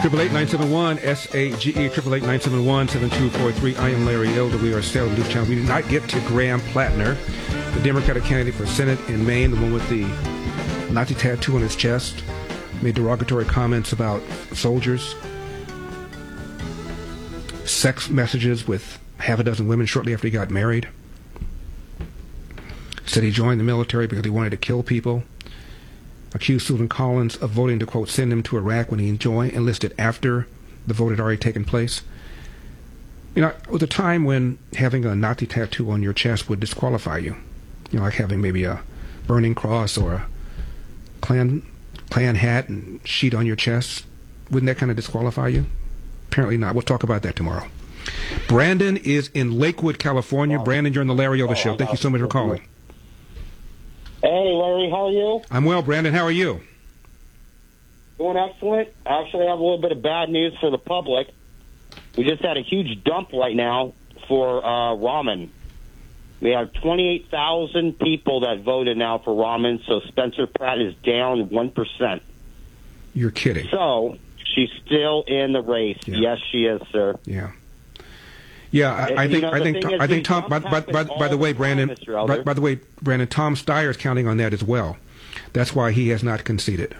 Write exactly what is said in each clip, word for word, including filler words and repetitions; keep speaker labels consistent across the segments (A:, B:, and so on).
A: Triple eight nine seven one S A G E triple eight nine seven one seven two four three. I am Larry Elder. We are Salem News Channel. We did not get to Graham Plattner, the Democratic candidate for Senate in Maine, the one with the Nazi tattoo on his chest, made derogatory comments about soldiers, sex messages with half a dozen women shortly after he got married, said he joined the military because he wanted to kill people, accused Susan Collins of voting to, quote, send him to Iraq when he joined, enlisted after the vote had already taken place. You know, it was a time when having a Nazi tattoo on your chest would disqualify you. You know, like having maybe a burning cross or a Klan, Klan hat and sheet on your chest. Wouldn't that kind of disqualify you? Apparently not. We'll talk about that tomorrow. Brandon is in Lakewood, California. Brandon, you're on the Larry Elder Show. Thank you so much for calling.
B: Hey, Larry, how are you?
A: I'm well, Brandon. How are you?
B: Doing excellent. Actually, I have a little bit of bad news for the public. We just had a huge dump right now for uh, Rahman. We have twenty-eight thousand people that voted now for Rahman, so Spencer Pratt is down one percent.
A: You're kidding.
B: So she's still in the race. Yeah. Yes, she is, sir.
A: Yeah. Yeah, I, I think. You know, I think. I think. Tom. By, by, by, by the way, Brandon. By, by the way, Brandon. Tom Steyer is counting on that as well. That's why he has not conceded.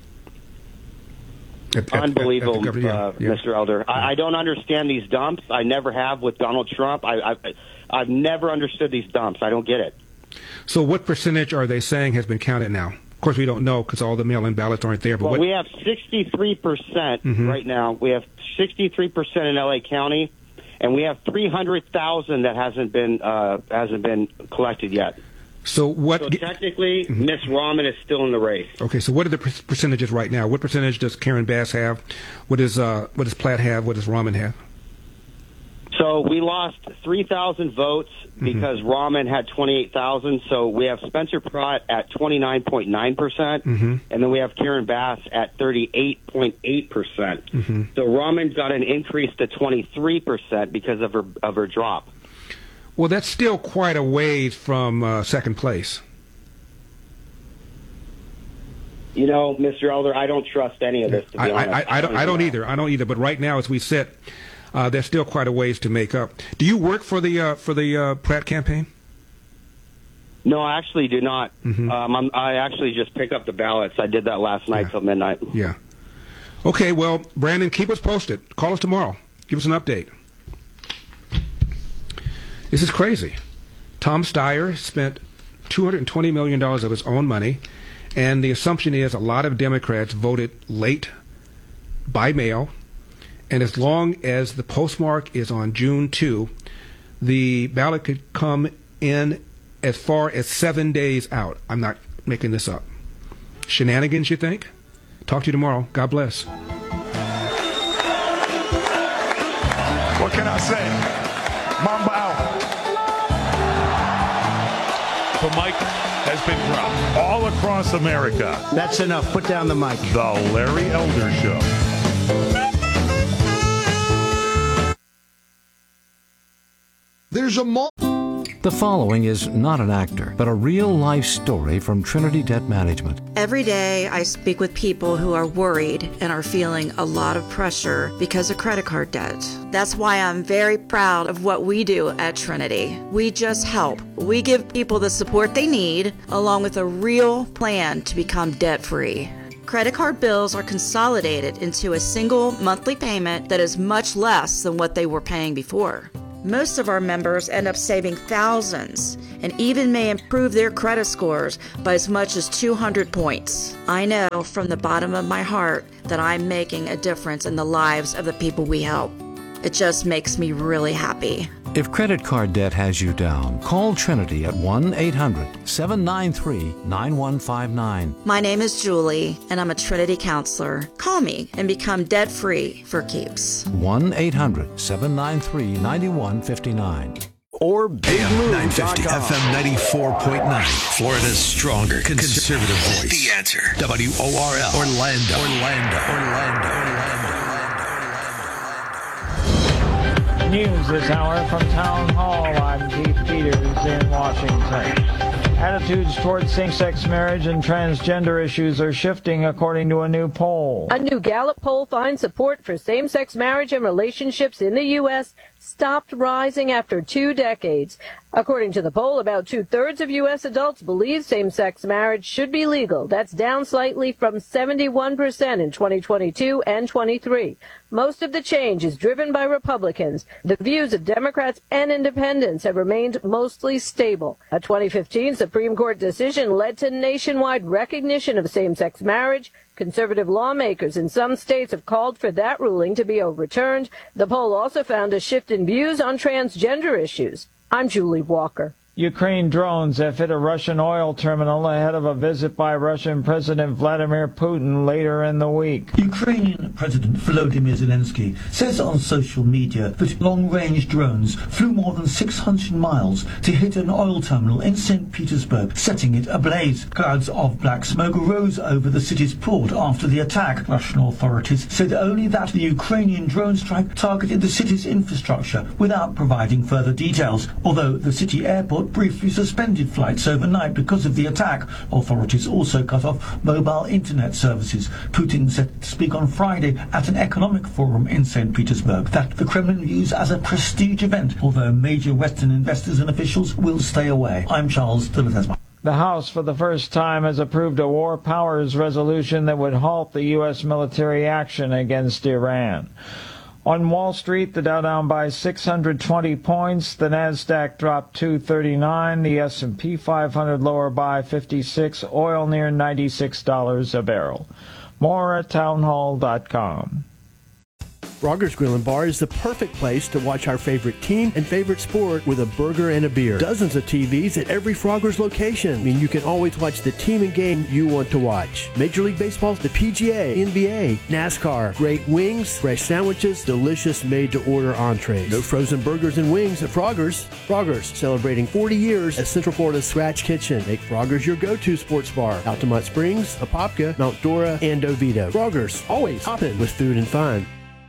B: At, Unbelievable, at, at uh, yeah. Mister Elder. I, I don't understand these dumps. I never have with Donald Trump. I, I, I've never understood these dumps. I don't get it.
A: So, what percentage are they saying has been counted now? Of course, we don't know because all the mail-in ballots aren't there. But
B: well,
A: what...
B: we have sixty-three percent mm-hmm. right now. We have sixty-three percent in L A County. And we have three hundred thousand that hasn't been uh, hasn't been collected yet.
A: So what?
B: So technically, mm-hmm. Miss Rahman is still in the race.
A: Okay. So what are the percentages right now? What percentage does Karen Bass have? What does uh, what does Platt have? What does Rahman have?
B: So we lost three thousand votes because mm-hmm. Rahman had twenty-eight thousand. So we have Spencer Pratt at twenty-nine point nine percent, and then we have Karen Bass at thirty-eight point eight percent. Mm-hmm. So Rahman got an increase to twenty-three percent because of her of her drop.
A: Well, that's still quite a ways from uh, second place.
B: You know, Mister Elder, I don't trust any of this. To be
A: I,
B: honest,
A: I, I, I don't. I don't either. I don't either. But right now, as we sit. Uh, there's still quite a ways to make up. Do you work for the uh, for the uh, Pratt campaign?
B: No, I actually do not. Mm-hmm. Um, I'm, I actually just pick up the ballots. I did that last night
A: yeah.
B: till midnight.
A: Yeah. Okay. Well, Brandon, keep us posted. Call us tomorrow. Give us an update. This is crazy. Tom Steyer spent two hundred twenty million dollars of his own money, and the assumption is a lot of Democrats voted late by mail. And as long as the postmark is on June second, the ballot could come in as far as seven days out. I'm not making this up. Shenanigans, you think? Talk to you tomorrow. God bless.
C: What can I say? Mamba out. The mic has been dropped all across America.
D: That's enough. Put down the mic.
C: The Larry Elder Show.
E: There's a mo-
F: The following is not an actor, but a real-life story from Trinity Debt Management.
G: Every day I speak with people who are worried and are feeling a lot of pressure because of credit card debt. That's why I'm very proud of what we do at Trinity. We just help. We give people the support they need, along with a real plan to become debt-free. Credit card bills are consolidated into a single monthly payment that is much less than what they were paying before. Most of our members end up saving thousands and even may improve their credit scores by as much as two hundred points. I know from the bottom of my heart that I'm making a difference in the lives of the people we help. It just makes me really happy.
F: If credit card debt has you down, call Trinity at one eight hundred seven nine three nine one five nine.
G: My name is Julie, and I'm a Trinity counselor. Call me and become debt-free for keeps.
F: one eight hundred seven nine three nine one five nine.
E: Or Big
H: A M nine fifty, F M ninety-four point nine. Florida's stronger conservative voice. The Answer. W O R L. Orlando. Orlando. Orlando. Orlando.
I: News this hour from Town Hall. I'm Keith Peters in Washington. Attitudes towards same-sex marriage and transgender issues are shifting, according to a new poll.
J: A new Gallup poll finds support for same-sex marriage and relationships in the U S stopped rising after two decades. According to the poll, about two-thirds of U S adults believe same-sex marriage should be legal. That's down slightly from seventy-one percent in twenty twenty-two and twenty-three. Most of the change is driven by Republicans. The views of Democrats and independents have remained mostly stable. A twenty fifteen Supreme Court decision led to nationwide recognition of same-sex marriage. Conservative lawmakers in some states have called for that ruling to be overturned. The poll also found a shift in views on transgender issues. I'm Julie Walker.
I: Ukraine drones have hit a Russian oil terminal ahead of a visit by Russian President Vladimir Putin later in the week.
K: Ukrainian President Volodymyr Zelensky says on social media that long-range drones flew more than six hundred miles to hit an oil terminal in Saint Petersburg, setting it ablaze. Clouds of black smoke rose over the city's port after the attack. Russian authorities said only that the Ukrainian drone strike targeted the city's infrastructure without providing further details, although the city airport briefly suspended flights overnight because of the attack. Authorities also cut off mobile internet services. Putin said to speak on Friday at an economic forum in Saint Petersburg that the Kremlin views as a prestige event, although major Western investors and officials will stay away. I'm Charles de Ledesma.
I: The House, for the first time, has approved a war powers resolution that would halt the U S military action against Iran. On Wall Street, the Dow down by six hundred twenty points, the Nasdaq dropped two thirty-nine, the S and P five hundred lower by fifty-six, oil near ninety-six dollars a barrel. More at townhall dot com.
L: Frogger's Grill and Bar is the perfect place to watch our favorite team and favorite sport with a burger and a beer. Dozens of T Vs at every Frogger's location. I mean, you can always watch the team and game you want to watch. Major League Baseball, the P G A, N B A, NASCAR, great wings, fresh sandwiches, delicious made-to-order entrees. No frozen burgers and wings at Frogger's. Frogger's, celebrating forty years as Central Florida's Scratch Kitchen. Make Frogger's your go-to sports bar. Altamont Springs, Apopka, Mount Dora, and Oviedo. Frogger's, always hopping with food and fun.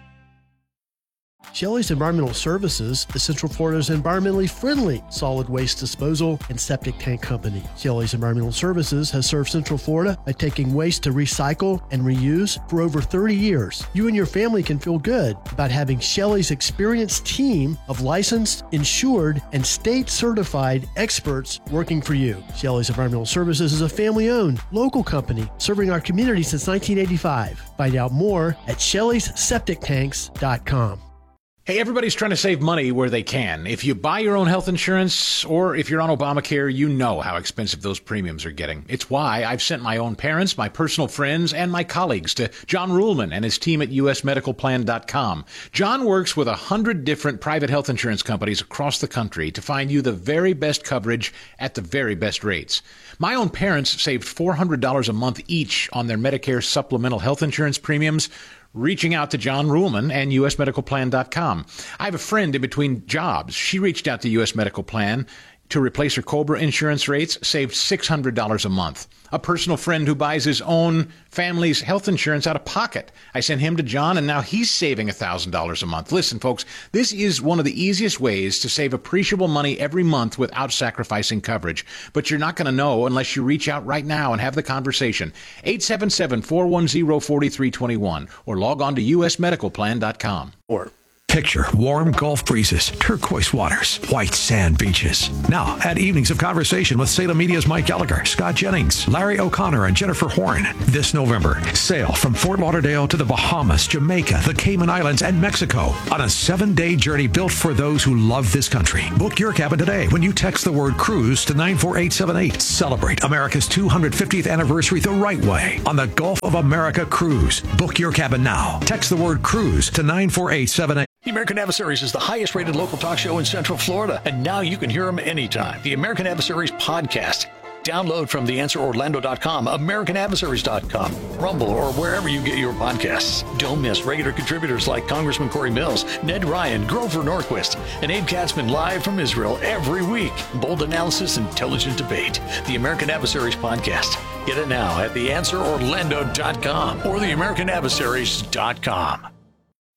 L: Shelley's Environmental Services is Central Florida's environmentally friendly solid waste disposal and septic tank company. Shelley's Environmental Services has served Central Florida by taking waste to recycle and reuse for over thirty years. You and your family can feel good about having Shelley's experienced team of licensed, insured, and state-certified experts working for you. Shelley's Environmental Services is a family-owned, local company serving our community since nineteen eighty-five. Find out more at shelleys septic tanks dot com.
M: Hey, everybody's trying to save money where they can. If you buy your own health insurance or if you're on Obamacare, you know how expensive those premiums are getting. It's why I've sent my own parents, my personal friends, and my colleagues to John Ruhlman and his team at U S medical plan dot com. John works with a hundred different private health insurance companies across the country to find you the very best coverage at the very best rates. My own parents saved four hundred dollars a month each on their Medicare supplemental health insurance premiums, reaching out to John Ruhlman and U S medical plan dot com. I have a friend in between jobs. She reached out to U S Medical Plan to replace her COBRA insurance rates, saved six hundred dollars a month. A personal friend who buys his own family's health insurance out of pocket. I sent him to John, and now he's saving one thousand dollars a month. Listen, folks, this is one of the easiest ways to save appreciable money every month without sacrificing coverage. But you're not going to know unless you reach out right now and have the conversation. eight seven seven, four one zero, four three two one or log on to U S medical plan dot com.
H: Or picture warm Gulf breezes, turquoise waters, white sand beaches. Now, at Evenings of Conversation with Salem Media's Mike Gallagher, Scott Jennings, Larry O'Connor, and Jennifer Horn. This November, sail from Fort Lauderdale to the Bahamas, Jamaica, the Cayman Islands, and Mexico on a seven-day journey built for those who love this country. Book your cabin today when you text the word cruise to nine four eight seven eight. Celebrate America's two hundred fiftieth anniversary the right way on the Gulf of America Cruise. Book your cabin now. Text the word cruise to nine four eight seven eight.
N: The American Adversaries is the highest-rated local talk show in Central Florida, and now you can hear them anytime. The American Adversaries podcast. Download from the answer orlando dot com, american adversaries dot com, Rumble, or wherever you get your podcasts. Don't miss regular contributors like Congressman Corey Mills, Ned Ryan, Grover Norquist, and Abe Katzman live from Israel every week. Bold analysis, intelligent debate. The American Adversaries podcast. Get it now at the answer orlando dot com or the american adversaries dot com.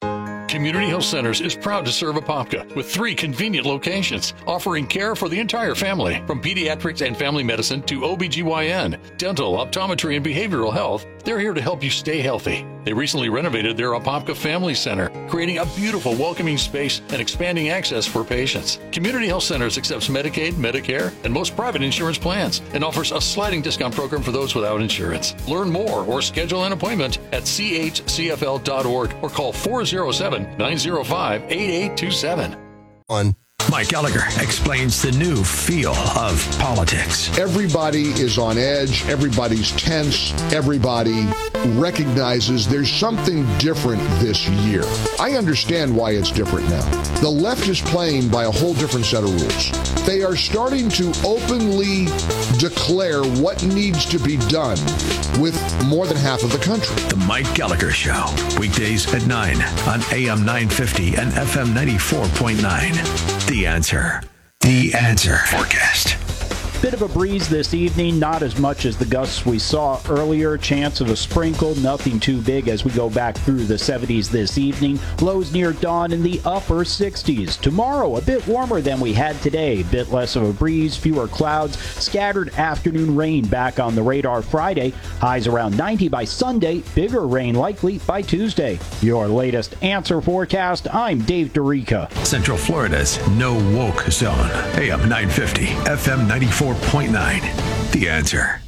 N: Community Health Centers is proud to serve Apopka with three convenient locations, offering care for the entire family, from pediatrics and family medicine to O B G Y N, dental, optometry, and behavioral health. They're here to help you stay healthy. They recently renovated their Apopka Family Center, creating a beautiful, welcoming space and expanding access for patients. Community Health Centers accepts Medicaid, Medicare, and most private insurance plans, and offers a sliding discount program for those without insurance. Learn more or schedule an appointment at c h c f l dot org or call four oh seven, nine oh five, eight eight two seven.
E: On
H: Mike Gallagher explains the new feel of politics.
E: Everybody is on edge. Everybody's tense. Everybody recognizes there's something different this year. I understand why it's different now. The left is playing by a whole different set of rules. They are starting to openly declare what needs to be done with more than half of the country.
H: The Mike Gallagher Show, weekdays at nine on A M nine fifty and F M ninety-four point nine. The Answer. The Answer forecast.
O: Bit of a breeze this evening, not as much as the gusts we saw earlier. Chance of a sprinkle, nothing too big as we go back through the seventies this evening. Lows near dawn in the upper sixties. Tomorrow, a bit warmer than we had today. Bit less of a breeze, fewer clouds. Scattered afternoon rain back on the radar Friday. Highs around ninety by Sunday. Bigger rain likely by Tuesday. Your latest Answer forecast, I'm Dave DeRica.
H: Central Florida's no woke zone. A M nine fifty, F M ninety-four point nine. The Answer.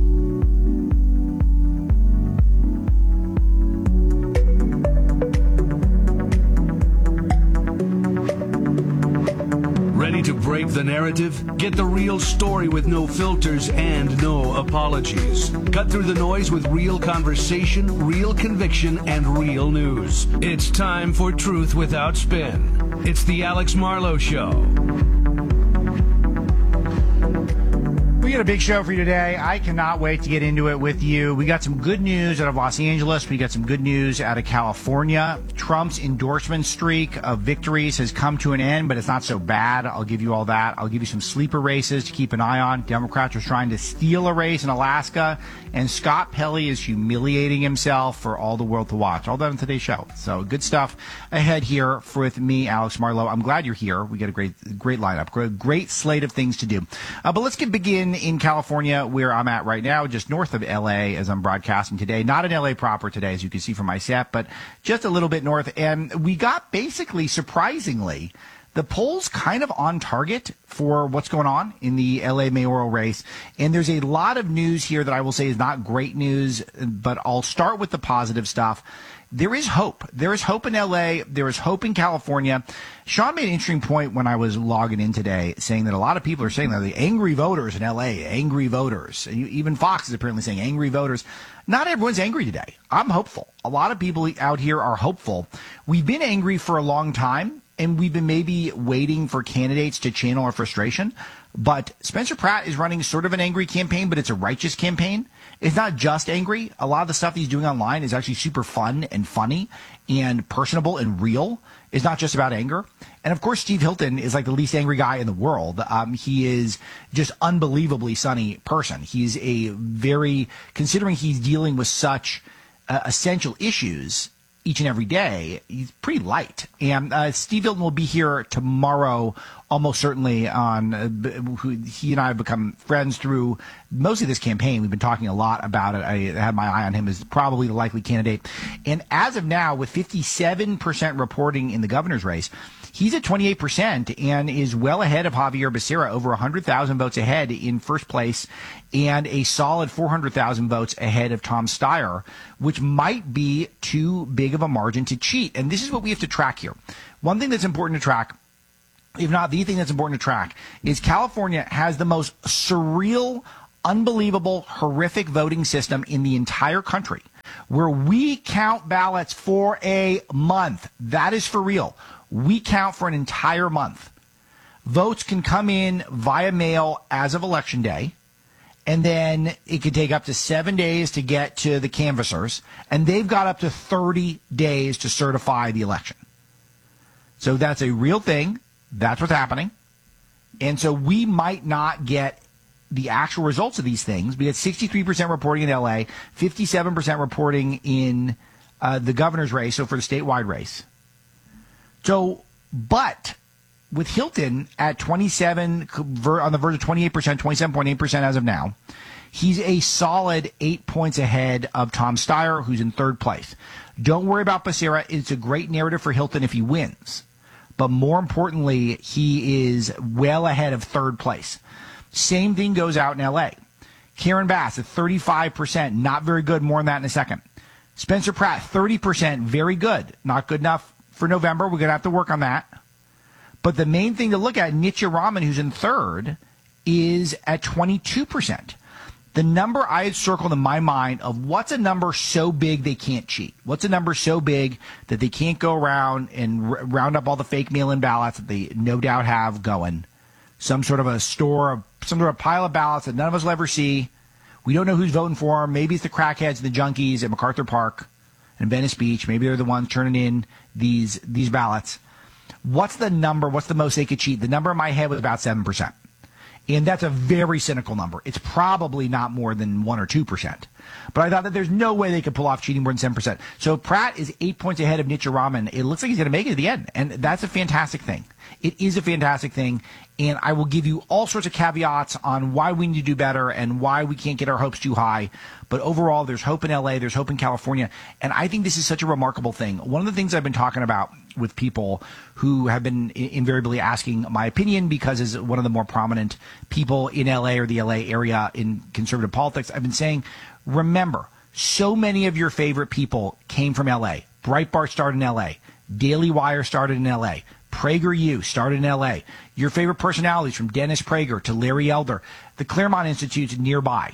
P: Ready to break the narrative? Get the real story with no filters and no apologies. Cut through the noise with real conversation, real conviction, and real news. It's time for Truth Without Spin. It's the Alex Marlowe Show.
Q: We got a big show for you today. I cannot wait to get into it with you. We got some good news out of Los Angeles. We got some good news out of California. Trump's endorsement streak of victories has come to an end, but it's not so bad. I'll give you all that. I'll give you some sleeper races to keep an eye on. Democrats are trying to steal a race in Alaska, and Scott Pelley is humiliating himself for all the world to watch. All that on today's show. So good stuff ahead here for, with me, Alex Marlowe. I'm glad you're here. We got a great, great lineup, great, great slate of things to do. Uh, but let's get begin in California, where I'm at right now, just north of L A as I'm broadcasting today. Not in L A proper today, as you can see from my set, but just a little bit north. And we got basically, surprisingly, the polls kind of on target for what's going on in the L A mayoral race. And there's a lot of news here that I will say is not great news, but I'll start with the positive stuff. There is hope. There is hope in L A. There is hope in California. Sean made an interesting point when I was logging in today, saying that a lot of people are saying that the angry voters in L A, angry voters. Even Fox is apparently saying angry voters. Not everyone's angry today. I'm hopeful. A lot of people out here are hopeful. We've been angry for a long time, and we've been maybe waiting for candidates to channel our frustration. But Spencer Pratt is running sort of an angry campaign, but it's a righteous campaign. It's not just angry. A lot of the stuff he's doing online is actually super fun and funny and personable and real. It's not just about anger. And, of course, Steve Hilton is like the least angry guy in the world. Um, he is just unbelievably sunny person. He's a very, considering he's dealing with such uh, essential issues each and every day, he's pretty light. And uh, Steve Hilton will be here tomorrow, almost certainly, on uh, who he and I have become friends through mostly this campaign. We've been talking a lot about it. I had my eye on him as probably the likely candidate. And as of now, with fifty-seven percent reporting in the governor's race, he's at twenty-eight percent and is well ahead of Javier Becerra, over one hundred thousand votes ahead in first place, and a solid four hundred thousand votes ahead of Tom Steyer, which might be too big of a margin to cheat. And this is what we have to track here. One thing that's important to track, if not the thing that's important to track, is California has the most surreal, unbelievable, horrific voting system in the entire country, where we count ballots for a month. That is for real. We count for an entire month. Votes can come in via mail as of Election Day, and then it could take up to seven days to get to the canvassers, and they've got up to thirty days to certify the election. So that's a real thing. That's what's happening. And so we might not get the actual results of these things. We had sixty-three percent reporting in L A, fifty-seven percent reporting in uh, the governor's race, so for the statewide race. So, but with Hilton at twenty-seven, on the verge of twenty-eight percent, twenty-seven point eight percent as of now, he's a solid eight points ahead of Tom Steyer, who's in third place. Don't worry about Becerra. It's a great narrative for Hilton if he wins. But more importantly, he is well ahead of third place. Same thing goes out in L A. Karen Bass at thirty-five percent, not very good, more on that in a second. Spencer Pratt, thirty percent, very good. Not good enough for November. We're going to have to work on that. But the main thing to look at, Nitya Raman, who's in third, is at twenty-two percent. The number I had circled in my mind of what's a number so big they can't cheat? What's a number so big that they can't go around and r- round up all the fake mail-in ballots that they no doubt have going? Some sort of a store, some sort of pile of ballots that none of us will ever see. We don't know who's voting for them. Maybe it's the crackheads and the junkies at MacArthur Park and Venice Beach. Maybe they're the ones turning in these these ballots. What's the number? What's the most they could cheat? The number in my head was about seven percent. And that's a very cynical number. It's probably not more than one or two percent. But I thought that there's no way they could pull off cheating more than seven percent. So Pratt is eight points ahead of Nitya Raman. It looks like he's going to make it to the end. And that's a fantastic thing. It is a fantastic thing. And I will give you all sorts of caveats on why we need to do better and why we can't get our hopes too high. But overall, there's hope in L A, there's hope in California. And I think this is such a remarkable thing. One of the things I've been talking about with people who have been invariably asking my opinion, because as one of the more prominent people in L A or the L A area in conservative politics, I've been saying, remember, so many of your favorite people came from L A. Breitbart started in L A. Daily Wire started in L A. PragerU started in L A. Your favorite personalities, from Dennis Prager to Larry Elder. The Claremont Institute's nearby.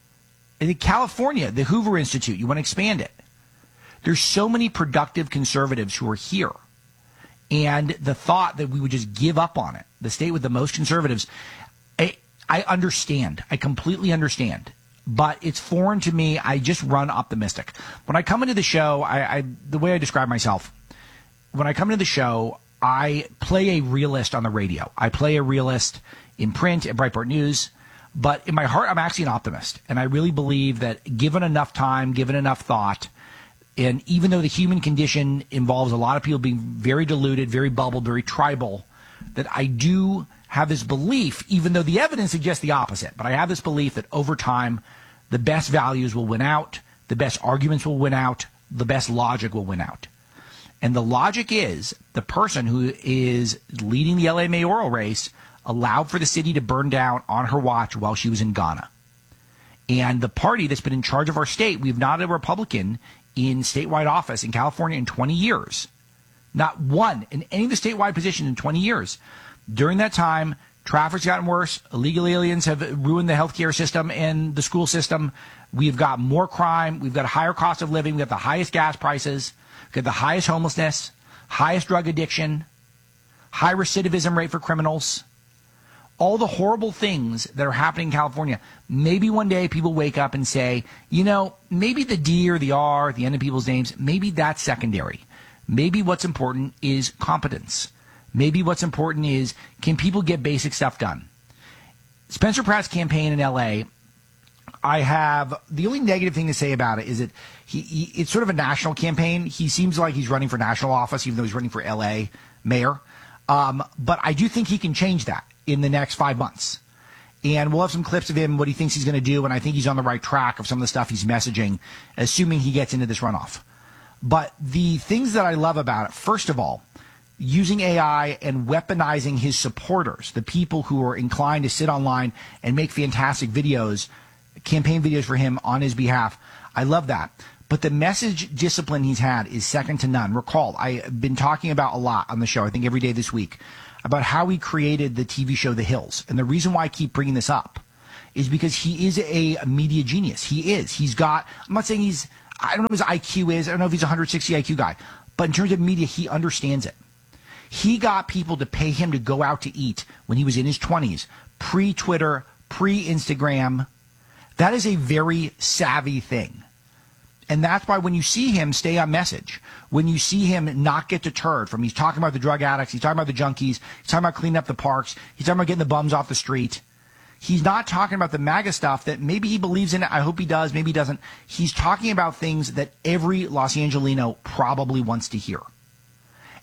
Q: In California, the Hoover Institute, you want to expand it. There's so many productive conservatives who are here. And the thought that we would just give up on it, the state with the most conservatives, I, I understand. I completely understand. But it's foreign to me. I just run optimistic. When I come into the show, I, I the way I describe myself, when I come into the show, I play a realist on the radio. I play a realist in print at Breitbart News. But in my heart, I'm actually an optimist. And I really believe that given enough time, given enough thought, and even though the human condition involves a lot of people being very deluded, very bubbled, very tribal, that I do have this belief, even though the evidence suggests the opposite, but I have this belief that over time, the best values will win out, the best arguments will win out, the best logic will win out. And the logic is the person who is leading the L A mayoral race allowed for the city to burn down on her watch while she was in Ghana. And the party that's been in charge of our state, we've not had a Republican in statewide office in California in twenty years. Not one in any of the statewide positions in twenty years. During that time, traffic's gotten worse. Illegal aliens have ruined the healthcare system and the school system. We've got more crime. We've got a higher cost of living. We've got the highest gas prices. We've got the highest homelessness, highest drug addiction, high recidivism rate for criminals. All the horrible things that are happening in California. Maybe one day people wake up and say, you know, maybe the D or the R at the end of people's names, maybe that's secondary. Maybe what's important is competence. Maybe what's important is, can people get basic stuff done? Spencer Pratt's campaign in L A, I have, the only negative thing to say about it is that he, he it's sort of a national campaign. He seems like he's running for national office, even though he's running for L A mayor. Um, but I do think he can change that in the next five months. And we'll have some clips of him, what he thinks he's going to do, and I think he's on the right track of some of the stuff he's messaging, assuming he gets into this runoff. But the things that I love about it, first of all, using A I and weaponizing his supporters, the people who are inclined to sit online and make fantastic videos, campaign videos for him on his behalf. I love that. But the message discipline he's had is second to none. Recall, I've been talking about a lot on the show, I think every day this week, about how he created the T V show The Hills. And the reason why I keep bringing this up is because he is a media genius. He is. He's got, I'm not saying he's, I don't know what his I Q is. I don't know if he's a one hundred sixty I Q guy. But in terms of media, he understands it. He got people to pay him to go out to eat when he was in his twenties, pre-Twitter, pre-Instagram. That is a very savvy thing. And that's why when you see him stay on message, when you see him not get deterred from, he's talking about the drug addicts, he's talking about the junkies, he's talking about cleaning up the parks, he's talking about getting the bums off the street. He's not talking about the MAGA stuff that maybe he believes in it. I hope he does. Maybe he doesn't. He's talking about things that every Los Angelino probably wants to hear.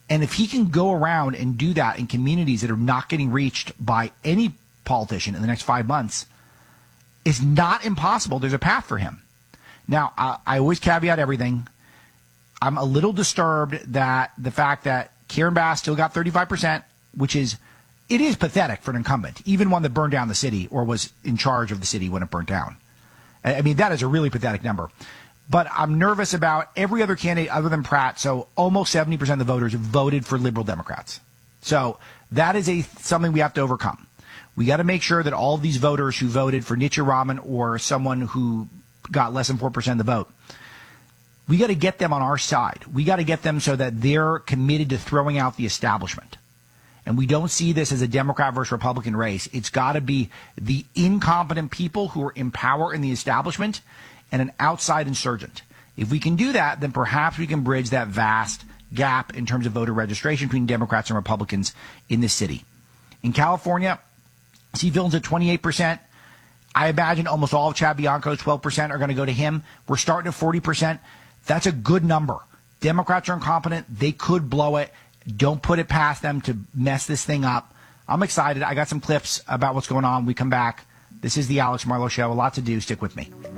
Q: And if he can go around and do that in communities that are not getting reached by any politician in the next five months, it's not impossible. There's a path for him. Now, I, I always caveat everything. I'm a little disturbed that the fact that Karen Bass still got thirty-five percent, which is, it is pathetic for an incumbent, even one that burned down the city or was in charge of the city when it burnt down. I mean, that is a really pathetic number. But I'm nervous about every other candidate other than Pratt. So almost seventy percent of the voters voted for liberal Democrats. So that is a something we have to overcome. We got to make sure that all of these voters who voted for Nitya Raman or someone who got less than four percent of the vote, we got to get them on our side. We got to get them so that they're committed to throwing out the establishment. And we don't see this as a Democrat versus Republican race. It's got to be the incompetent people who are in power in the establishment and an outside insurgent. If we can do that, then perhaps we can bridge that vast gap in terms of voter registration between Democrats and Republicans in this city. In California, Steve Filton's at twenty-eight percent. I imagine almost all of Chad Bianco's twelve percent are going to go to him. We're starting at forty percent. That's a good number. Democrats are incompetent. They could blow it. Don't put it past them to mess this thing up. I'm excited. I got some clips about what's going on. We come back. This is the Alex Marlowe Show. A lot to do. Stick with me.